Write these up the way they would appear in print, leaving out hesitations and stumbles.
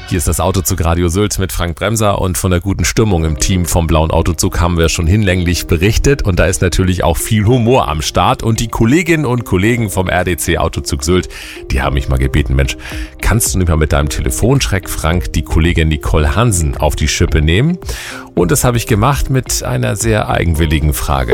Hier ist das Autozug Radio Sylt mit Frank Bremser und von der guten Stimmung im Team vom Blauen Autozug haben wir schon hinlänglich berichtet und da ist natürlich auch viel Humor am Start und die Kolleginnen und Kollegen vom RDC Autozug Sylt, die haben mich mal gebeten, Mensch, kannst du nicht mal mit deinem Telefonschreck, Frank, die Kollegin Nicole Hansen auf die Schippe nehmen? Und das habe ich gemacht mit einer sehr eigenwilligen Frage.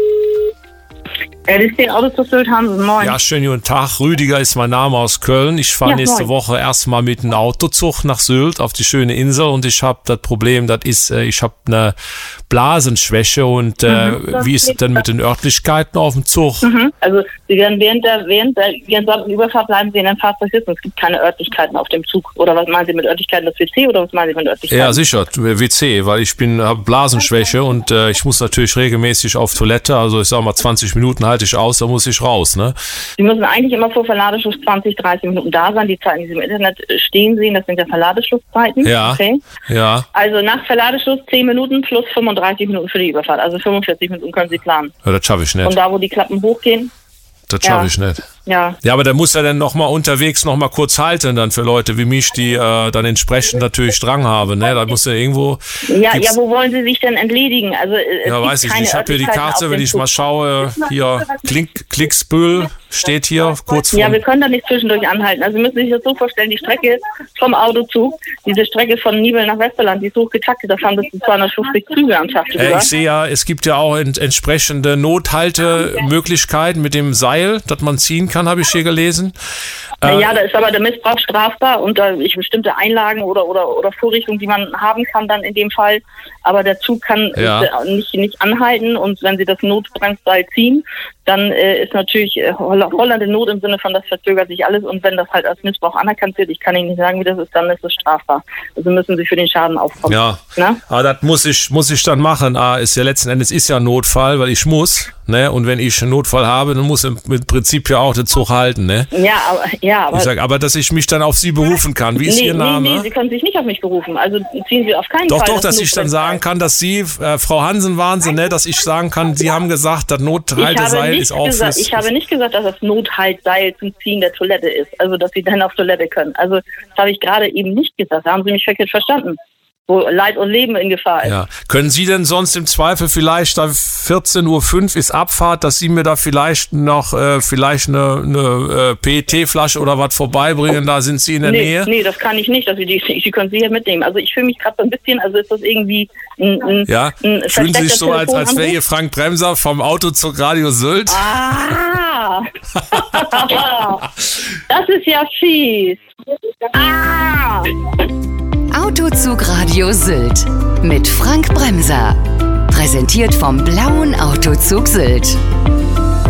RDC Autozug Sylt Hansen, moin. Ja, schönen guten Tag. Rüdiger ist mein Name aus Köln. Ich fahre nächste Woche erstmal mit einem Autozug nach Sylt auf die schöne Insel und ich habe das Problem, ich habe eine Blasenschwäche und wie ist es denn mit den Örtlichkeiten auf dem Zug? Also Sie werden während der gesamten Überfahrt bleiben Sie in einem Fahrzeug sitzen. Es gibt keine Örtlichkeiten auf dem Zug. Oder was meinen Sie mit Örtlichkeiten, das WC oder was meinen Sie mit Örtlichkeiten? Ja, sicher, WC, weil ich habe Blasenschwäche und ich muss natürlich regelmäßig auf Toilette, also ich sag mal 20 Minuten halte ich aus, da muss ich raus, ne? Sie müssen eigentlich immer vor Verladeschluss 20, 30 Minuten da sein. Die Zeiten, die Sie im Internet stehen sehen, das sind ja Verladeschlusszeiten. Ja, okay. Ja. Also nach Verladeschluss 10 Minuten plus 35 Minuten für die Überfahrt. Also 45 Minuten können Sie planen. Ja, das schaffe ich nicht. Und da, wo die Klappen hochgehen? Das schaffe ich nicht. Ja. Ja, aber der muss ja dann nochmal unterwegs nochmal kurz halten, dann für Leute wie mich, die dann entsprechend natürlich Drang haben, ne? Da muss ja irgendwo... Ja, wo wollen Sie sich denn entledigen? Also, ja, weiß ich nicht. Ich habe hier die Karte, wenn ich mal schaue, hier Klicksbühl steht hier kurz vor. Ja, wir können da nicht zwischendurch anhalten. Also Sie müssen sich das so vorstellen, die Strecke vom Autozug, diese Strecke von Nibel nach Westerland, die ist hochgetaktet, da fahren bis zu 250 Züge am Tag drüber. Ich sehe ja, es gibt ja auch entsprechende Nothaltemöglichkeiten mit dem Seil, das man ziehen kann, habe ich hier gelesen. Ja, da ist aber der Missbrauch strafbar und bestimmte Einlagen oder Vorrichtungen, die man haben kann dann in dem Fall. Aber der Zug kann nicht anhalten und wenn Sie das Notbremsseil ziehen, dann ist natürlich Holland in Not im Sinne von, das verzögert sich alles und wenn das halt als Missbrauch anerkannt wird, ich kann Ihnen nicht sagen, wie das ist, dann ist es strafbar. Also müssen Sie für den Schaden aufkommen. Ja, aber das muss ich dann machen. Ist ja letzten Endes ist ja ein Notfall, weil ich muss, ne? Und wenn ich einen Notfall habe, dann muss im Prinzip ja auch der Zug halten, ne? Aber ich sag, aber dass ich mich dann auf Sie berufen kann. Wie ist Ihr Name? Nee, Sie können sich nicht auf mich berufen. Also ziehen Sie auf keinen Fall. Doch, dass ich dann sagen kann, dass Sie, Frau Hansen waren Sie, ne? Dass ich sagen kann, Sie haben gesagt, das Nothalteseil ist auch fürs... Ich habe nicht gesagt, dass das Nothaltseil zum Ziehen der Toilette ist. Also, dass Sie dann auf Toilette können. Also, das habe ich gerade eben nicht gesagt. Da haben Sie mich verkehrt verstanden. Wo Leid und Leben in Gefahr ist. Ja. Können Sie denn sonst im Zweifel vielleicht, da 14:05 Uhr ist Abfahrt, dass Sie mir da vielleicht noch eine PET-Flasche oder was vorbeibringen, da sind Sie in der Nähe? Nee, das kann ich nicht, Sie können Sie hier mitnehmen. Also ich fühle mich gerade so ein bisschen, also ist das irgendwie ein fühlen Sie sich so, als wäre hier Frank Bremser vom Autozug Radio Sylt? Ah! Das ist ja fies! Ah! Autozug Radio Sylt mit Frank Bremser. Präsentiert vom Blauen Autozug Sylt.